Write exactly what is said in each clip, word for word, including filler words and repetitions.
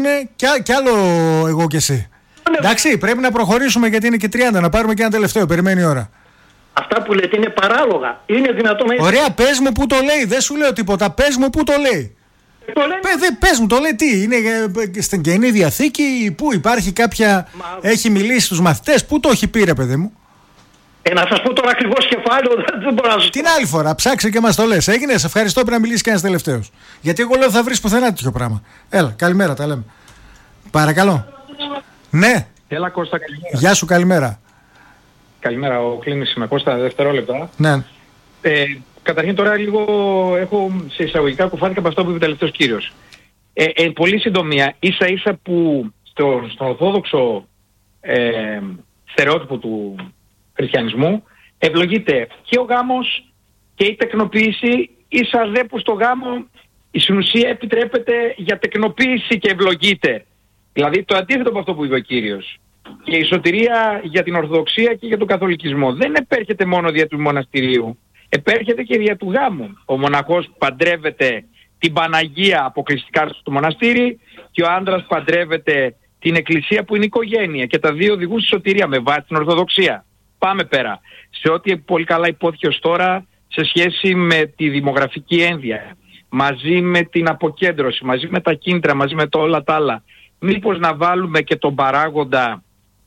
κι, κι άλλο εγώ και εσύ. Ναι. Εντάξει, πρέπει να προχωρήσουμε γιατί είναι και τριάντα, να πάρουμε και ένα τελευταίο, περιμένει η ώρα. Αυτά που λέτε είναι παράλογα. Είναι δυνατόν να... Ωραία, πες μου που το λέει, δεν σου λέω τίποτα, πες μου που το λέει. Το λέει... Πες, πες μου, το λέει τι, είναι στην Καινή Διαθήκη, που υπάρχει κάποια, Μα... έχει μιλήσει στους μαθητές, πού το έχει πει ρε παιδί μου. Ε, να σας πω τώρα ακριβώς κεφάλαιο, δεν μπορώ να σας πω. Την άλλη φορά, ψάξε και μας το λες. Έγινε, σε ευχαριστώ, πρέπει να μιλήσει κανένας τελευταίος. Γιατί εγώ λέω θα βρεις πουθενά τέτοιο πράγμα. Έλα, καλημέρα, τα λέμε. Παρακαλώ. Ναι. Έλα Κώστα, καλημέρα. Γεια σου, καλημέρα. Καλημέρα, ο Κλίνης είμαι, Κώστα, δευτερόλεπτα. Ναι. Ε, καταρχήν τώρα λίγο έχω σε εισαγωγικά κουφάθηκα από αυτό που είπε ο τελευταίος κύριος. Ε, ε, πολύ συντομία, ίσα ίσα που στο, στον ορθόδοξο ε, στερεότυπο του χριστιανισμού ευλογείται και ο γάμος και η τεκνοποίηση, ίσα δε που στο γάμο η συνουσία επιτρέπεται για τεκνοποίηση και ευλογείται. Δηλαδή το αντίθετο από αυτό που είπε ο κύριος. Και η σωτηρία για την Ορθοδοξία και για τον Καθολικισμό δεν επέρχεται μόνο δια του μοναστηρίου, επέρχεται και δια του γάμου. Ο μοναχός παντρεύεται την Παναγία αποκλειστικά στο μοναστήρι και ο άντρας παντρεύεται την Εκκλησία που είναι οικογένεια και τα δύο οδηγούν στη σωτηρία με βάση την Ορθοδοξία. Πάμε πέρα. Σε ό,τι πολύ καλά υπόθηκε ως τώρα σε σχέση με τη δημογραφική ένδια, μαζί με την αποκέντρωση, μαζί με τα κίνητρα, μαζί με το όλα τα άλλα. Μήπως να βάλουμε και τον παράγοντα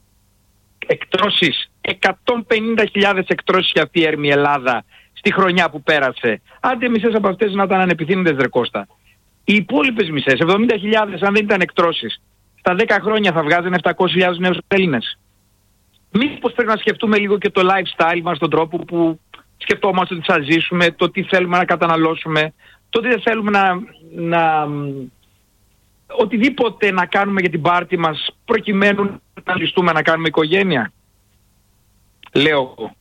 εκτρώσεις, εκατόν πενήντα χιλιάδες εκτρώσεις για φιέρμη Ελλάδα στη χρονιά που πέρασε. Άντε μισές από αυτές να ήταν ανεπιθύμητες ρε Κώστα. Οι υπόλοιπες μισές, εβδομήντα χιλιάδες αν δεν ήταν εκτρώσεις, στα δέκα χρόνια θα βγάζουν επτακόσιες χιλιάδες νέους Έλληνες. Μήπως πρέπει να σκεφτούμε λίγο και το lifestyle μας, τον τρόπο που σκεφτόμαστε ότι θα ζήσουμε, το τι θέλουμε να καταναλώσουμε, το τι δεν θέλουμε να... να οτιδήποτε να κάνουμε για την πάρτι μας προκειμένου να ληστούμε να κάνουμε οικογένεια. Λέω εγώ.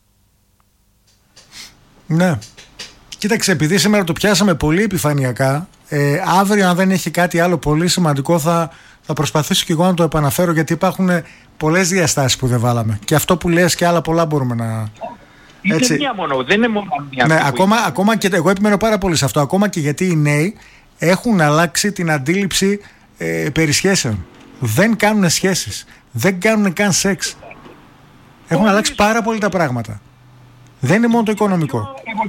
Ναι. Κοίταξε, επειδή σήμερα το πιάσαμε πολύ επιφανειακά, ε, αύριο αν δεν έχει κάτι άλλο πολύ σημαντικό θα, θα προσπαθήσω και εγώ να το επαναφέρω, γιατί υπάρχουν πολλές διαστάσεις που δεν βάλαμε. Και αυτό που λες και άλλα πολλά μπορούμε να... Είναι έτσι. Μία μόνο, δεν είναι μόνο μία. Ναι, ακόμα, ακόμα και εγώ επιμένω πάρα πολύ σε αυτό, ακόμα και γιατί οι νέοι έχουν αλλάξει την αντίληψη ε, περί σχέσεων. Δεν κάνουν σχέσεις. Δεν κάνουν καν σεξ. Έχουν αλλάξει πάρα πολύ τα πράγματα. Δεν είναι μόνο το οικονομικό.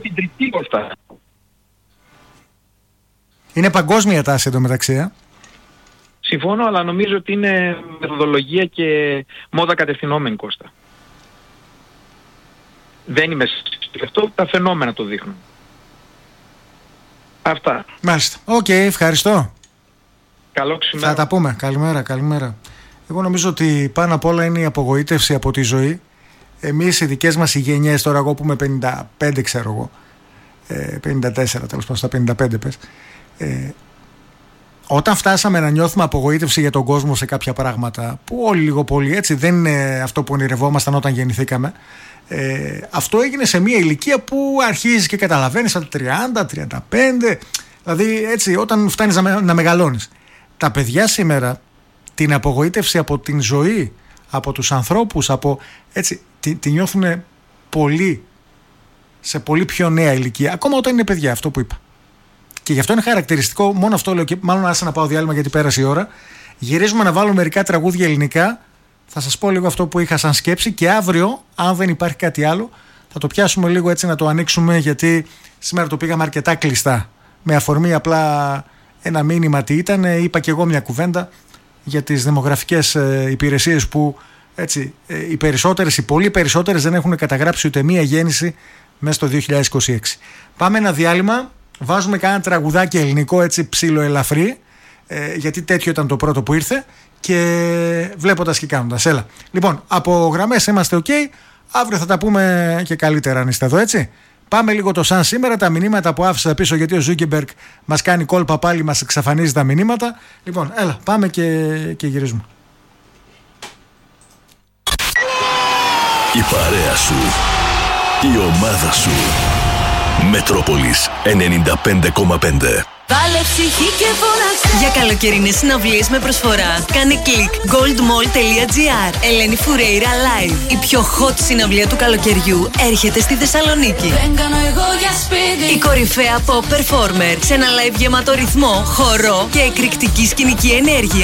Είναι παγκόσμια τάση εντωμεταξύ. Συμφώνω, αλλά νομίζω ότι είναι μεθοδολογία και μόδα κατευθυνόμενη, Κώστα. Δεν είμαι σε αυτό, τα φαινόμενα το δείχνουν. Αυτά. Μάλιστα. Οκ, okay, ευχαριστώ. Καλό ξημέρο. Θα τα πούμε. Καλημέρα, καλημέρα. Εγώ νομίζω ότι πάνω απ' όλα είναι η απογοήτευση από τη ζωή. Εμείς οι δικές μας οι γενιές, τώρα εγώ που είμαι πενήντα πέντε ξέρω εγώ, ε, πενήντα τέσσερα τέλος πάντων, στα πενήντα πέντε πες, ε, όταν φτάσαμε να νιώθουμε απογοήτευση για τον κόσμο σε κάποια πράγματα, που όλοι λίγο πολύ έτσι δεν είναι αυτό που ονειρευόμασταν όταν γεννηθήκαμε, ε, αυτό έγινε σε μια ηλικία που αρχίζεις και καταλαβαίνεις από τριάντα, τριάντα πέντε, δηλαδή έτσι όταν φτάνεις να, να μεγαλώνεις. Τα παιδιά σήμερα την απογοήτευση από την ζωή, από τους ανθρώπους, από, έτσι, τη, τη νιώθουν πολύ, σε πολύ πιο νέα ηλικία, ακόμα όταν είναι παιδιά, αυτό που είπα. Και γι' αυτό είναι χαρακτηριστικό, μόνο αυτό λέω, και μάλλον άσε να πάω διάλειμμα γιατί πέρασε η ώρα. Γυρίζουμε να βάλουμε μερικά τραγούδια ελληνικά. Θα σας πω λίγο αυτό που είχα σαν σκέψη και αύριο, αν δεν υπάρχει κάτι άλλο, θα το πιάσουμε λίγο έτσι να το ανοίξουμε, γιατί σήμερα το πήγαμε αρκετά κλειστά. Με αφορμή απλά ένα μήνυμα τι ήταν, είπα και εγώ μια κουβέντα για τις δημογραφικές ε, υπηρεσίες που έτσι, ε, οι περισσότερες, οι πολύ περισσότερες δεν έχουν καταγράψει ούτε μία γέννηση μέσα στο δύο χιλιάδες είκοσι έξι. Πάμε ένα διάλειμμα, βάζουμε κάνα τραγουδάκι ελληνικό έτσι ψιλοελαφρύ, ε, γιατί τέτοιο ήταν το πρώτο που ήρθε, και βλέποντας και κάνοντας. Έλα. Λοιπόν, από γραμμές είμαστε ok, αύριο θα τα πούμε και καλύτερα αν είστε εδώ, έτσι. Πάμε λίγο το σαν σήμερα, τα μηνύματα που άφησα πίσω, γιατί ο Ζούκεμπεργκ μας κάνει κόλπα πάλι, μας εξαφανίζει τα μηνύματα. Λοιπόν, έλα, πάμε και, και γυρίζουμε. Η παρέα σου, η ομάδα σου. Μετρόπολης ενενήντα πέντε κόμμα πέντε. Βάλε ψυχή και φώναξε. Για καλοκαιρινές συναυλίες με προσφορά, κάνε κλικ goldmall τελεία gr. Ελένη Φουρέιρα Live. Η πιο hot συναυλία του καλοκαιριού έρχεται στη Θεσσαλονίκη. Δεν κάνω εγώ για σπίτι. Η κορυφαία pop performer σε ένα live γεμάτο ρυθμό, χορό και εκρηκτική σκηνική ενέργεια.